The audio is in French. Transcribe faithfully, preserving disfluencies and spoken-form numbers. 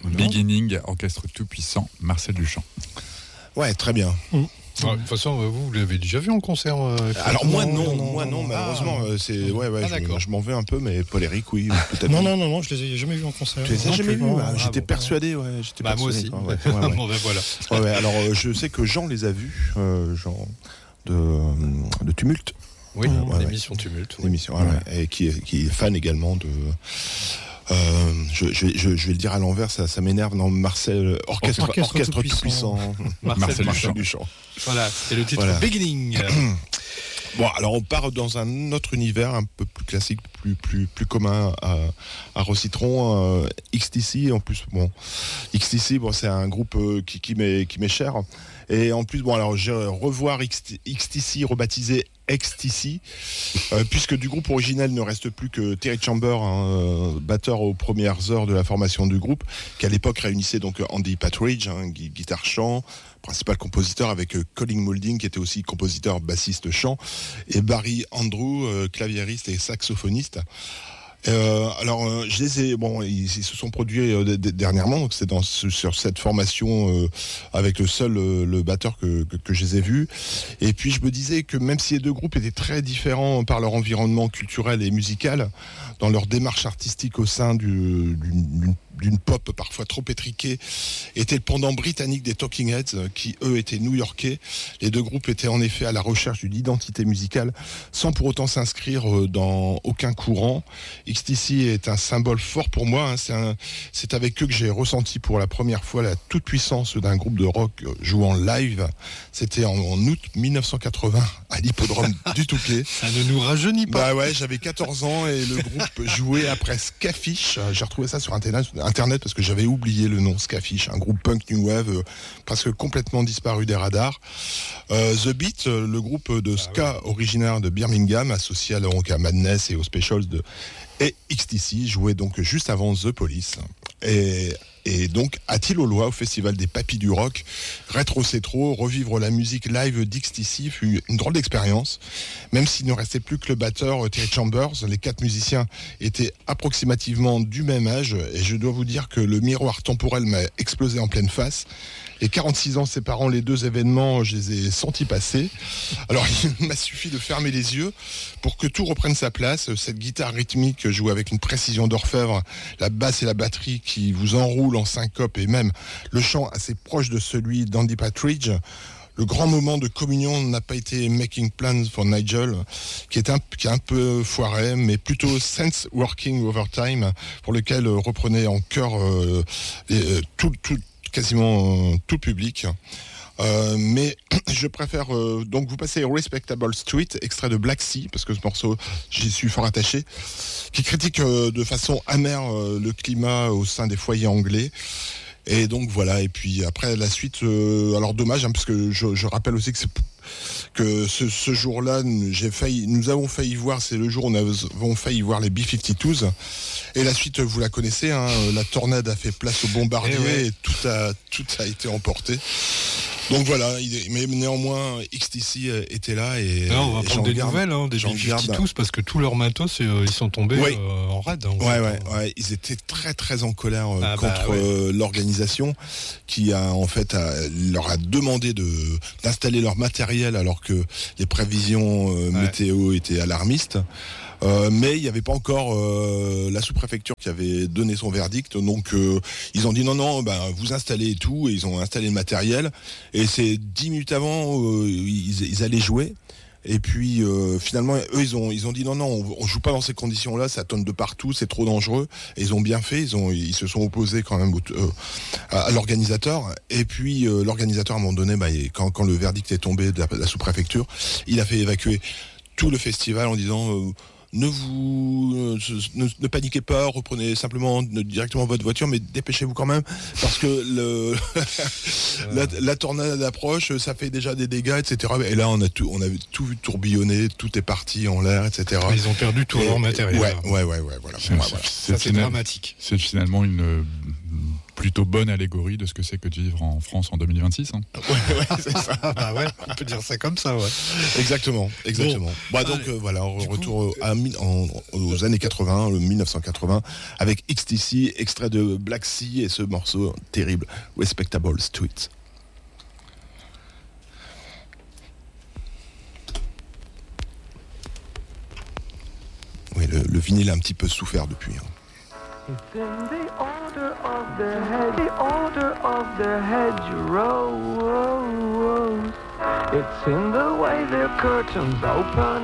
Beginning, orchestre tout-puissant, Marcel Duchamp. Ouais, très bien. Mmh. De toute façon, vous, vous l'avez déjà vu en concert euh, Alors moi non, non, moi non, non malheureusement, ah, c'est ouais, ouais, ah, je, je m'en veux un peu, mais Paul Éric, oui, peut-être. Non, non, non, non, je les ai jamais vus en concert. Tu les as jamais vus ah, J'étais bon, persuadé, ouais, j'étais bah, persuadé. Moi aussi. Ouais, ouais, ouais. bon, ben voilà. Ouais, ouais, alors euh, je sais que Jean les a vus, euh, Jean de, de Tumulte. Oui, euh, ouais, l'émission ouais. Tumulte. L'émission, ouais, ouais. Et qui, qui est fan également de. Euh, je, je, je, je vais le dire à l'envers, ça, ça m'énerve. Non, Marcel, orchestre, orchestre, orchestre tout puissant. Marcel, Marcel Duchamp. Duchamp. Voilà, c'est le titre voilà. Beginning. Bon, alors on part dans un autre univers un peu plus classique, plus plus plus commun à, à Rossitron, euh, X T C. En plus, bon, X T C, bon, c'est un groupe euh, qui qui m'est qui m'est cher. Et en plus, bon, alors j'ai revoir X T C rebaptisé X T C, euh, puisque du groupe originel ne reste plus que Terry Chamber, hein, euh, batteur aux premières heures de la formation du groupe, qui à l'époque réunissait donc Andy Partridge, hein, gu- guitare-chant, principal compositeur, avec euh, Colin Moulding, qui était aussi compositeur, bassiste, chant, et Barry Andrew, euh, claviériste et saxophoniste. Euh, alors, euh, je les ai, bon, ils, ils se sont produits euh, d- d- dernièrement, donc c'est dans ce, sur cette formation euh, avec le seul euh, le batteur que, que que je les ai vus. Et puis je me disais que même si les deux groupes étaient très différents par leur environnement culturel et musical, dans leur démarche artistique au sein du, d'une, d'une d'une pop parfois trop étriquée, était le pendant britannique des Talking Heads, qui eux étaient new-yorkais. Les deux groupes étaient en effet à la recherche d'une identité musicale, sans pour autant s'inscrire dans aucun courant. X T C est un symbole fort pour moi, hein. c'est, un, c'est avec eux que j'ai ressenti pour la première fois la toute-puissance d'un groupe de rock jouant live. C'était en, en août dix-neuf cent quatre-vingts, à l'hippodrome du Touquet. Ça ne nous rajeunit pas. Bah ouais, j'avais quatorze ans et le groupe jouait après Skafish. J'ai retrouvé ça sur Internet. Internet parce que j'avais oublié le nom Skafish, un groupe punk new wave euh, presque complètement disparu des radars. Euh, The Beat, euh, le groupe de ska ah ouais. originaire de Birmingham, associé à, donc, à Madness et aux Specials de et X T C, jouait donc juste avant The Police. Et Et donc, à Thil-aux-Lois, au Festival des Papis du Rock, Rétro C'est Trop, revivre la musique live d'X T C fut une drôle d'expérience. Même s'il ne restait plus que le batteur Terry Chambers, les quatre musiciens étaient approximativement du même âge. Et je dois vous dire que le miroir temporel m'a explosé en pleine face. Les quarante-six ans séparant les deux événements, je les ai sentis passer. Alors, il m'a suffi de fermer les yeux pour que tout reprenne sa place. Cette guitare rythmique joue avec une précision d'orfèvre, la basse et la batterie qui vous enroulent en syncope et même le chant assez proche de celui d'Andy Partridge. Le grand moment de communion n'a pas été Making Plans for Nigel, qui est un, qui est un peu foiré, mais plutôt Sense Working Overtime, pour lequel reprenait en chœur euh, les, tout, tout quasiment euh, tout public. Euh, mais je préfère euh, donc vous passer Respectable Street, extrait de Black Sea, parce que ce morceau, j'y suis fort attaché, qui critique euh, de façon amère euh, le climat au sein des foyers anglais. Et donc voilà, et puis après la suite, euh, alors dommage, hein, parce que je, je rappelle aussi que c'est que ce, ce jour-là, j'ai failli, nous avons failli voir, c'est le jour où nous avons failli voir les B cinquante-deux. Et la suite, vous la connaissez, hein, la tornade a fait place aux bombardiers et, ouais. et tout a tout a été emporté. Donc voilà, mais néanmoins X T C était là et alors, on va et prendre des garde, nouvelles hein, des B cinquante-deux parce que tous leurs matos euh, ils sont tombés oui. euh, en rade. En ouais, fait. ouais, ouais, ils étaient très très en colère euh, ah, contre bah, ouais. euh, l'organisation qui a en fait a, leur a demandé de d'installer leur matériel alors que les prévisions euh, ouais. météo étaient alarmistes. Euh, mais il n'y avait pas encore euh, la sous-préfecture qui avait donné son verdict, donc euh, ils ont dit non non ben vous installez et tout, et ils ont installé le matériel et c'est dix minutes avant euh, ils, ils allaient jouer. Et puis euh, finalement eux ils ont ils ont dit non non on, on joue pas dans ces conditions là, ça tonne de partout, c'est trop dangereux. Et ils ont bien fait, ils ont ils se sont opposés quand même au, euh, à, à l'organisateur. Et puis euh, l'organisateur à un moment donné bah, quand quand le verdict est tombé de la, de la sous-préfecture, il a fait évacuer tout le festival en disant euh, ne vous euh, ne, ne paniquez pas, reprenez simplement directement votre voiture, mais dépêchez-vous quand même parce que le la, la tornade approche, ça fait déjà des dégâts, et cetera. Et là, on a tout, on avait tout vu tourbillonner, tout est parti en l'air, et cetera. Ils ont perdu tout et, leur matériel. Ouais, ouais, ouais, ouais, voilà. C'est, ouais, c'est, voilà. c'est, ça, c'est final, dramatique. C'est finalement une plutôt bonne allégorie de ce que c'est que de vivre en France en deux mille vingt-six. Hein. Ouais, ouais, c'est ça. Bah ouais, on peut dire ça comme ça, ouais. Exactement, exactement. Bon, bah donc allez, euh, voilà, on du retour à, en, aux années quatre-vingts, le mille neuf cent quatre-vingts, avec X T C, extrait de Black Sea et ce morceau terrible, Respectable Street. Oui, le, le vinyle a un petit peu souffert depuis. Hein. It's in the order of the head, the order of the hedgerows. It's in the way their curtains open